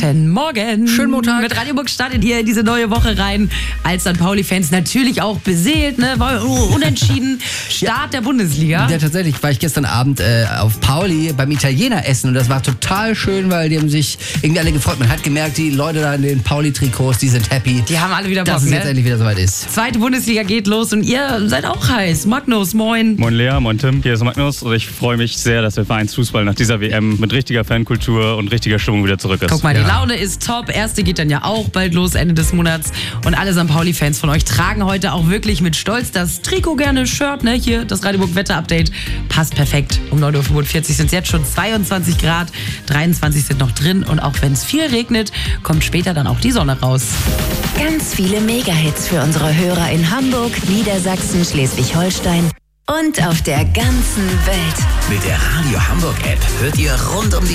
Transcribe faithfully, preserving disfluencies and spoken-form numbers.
Guten Morgen. Schönen Montag. Mit Radio Box startet ihr diese neue Woche rein. Als Sankt Pauli-Fans natürlich auch beseelt, ne? War unentschieden. Start der Bundesliga. Ja, tatsächlich war ich gestern Abend äh, auf Pauli beim Italiener essen und das war total schön, weil die haben sich irgendwie alle gefreut. Man hat gemerkt, die Leute da in den Pauli-Trikots, die sind happy. Die haben alle wieder Bock, dass es ne? jetzt endlich wieder soweit ist. Zweite Bundesliga geht los und ihr seid auch heiß. Magnus, moin. Moin Lea, moin Tim, hier ist Magnus und ich freue mich sehr, dass der Vereinsfußball nach dieser W M mit richtiger Fankultur und richtiger Stimmung wieder zurück ist. Guck mal, die Ja. Laune ist top. Erste geht dann ja auch bald los, Ende des Monats. Und alle Sankt Pauli-Fans von euch tragen heute auch wirklich mit Stolz das Trikot, gerne Shirt, ne? Hier das Radio Box Wetter-Update. Passt perfekt. Um neun Uhr fünfundvierzig sind es jetzt schon zweiundzwanzig Grad, dreiundzwanzig sind noch drin. Und auch wenn es viel regnet, kommt später dann auch die Sonne raus. Ganz viele Mega-Hits für unsere Hörer in Hamburg, Niedersachsen, Schleswig-Holstein und auf der ganzen Welt. Mit der Radio Hamburg App hört ihr rund um die